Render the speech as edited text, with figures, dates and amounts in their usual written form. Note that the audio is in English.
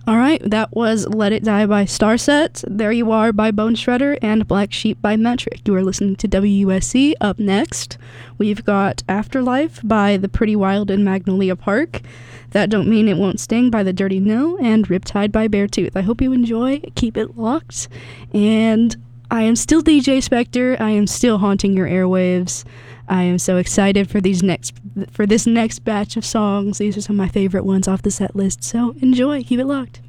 All right, that was Let It Die by Starset, There You Are by Bone Shredder, and Black Sheep by Metric. You are listening to WUSC. Up next, we've got Afterlife by The Pretty Wild in Magnolia Park, That Don't Mean It Won't Sting by The Dirty No, and Riptide by Beartooth. I hope you enjoy. Keep it locked. And I am still DJ Spectre. I am still haunting your airwaves. I am so excited for this next batch of songs. These are some of my favorite ones off the set list. So enjoy. Keep it locked.